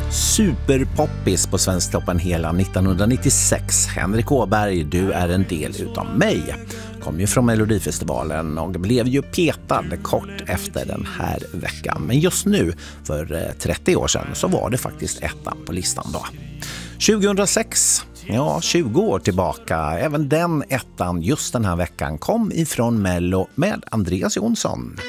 Superpoppis på Svensktoppen hela 1996. Henrik Åberg, du är en del utav mig. Kom ju från Melodifestivalen och blev ju petad kort efter den här veckan. Men just nu, för 30 år sedan, så var det faktiskt ettan på listan då. 2006, ja 20 år tillbaka, även den ettan just den här veckan kom ifrån Mello med Andreas Jonsson.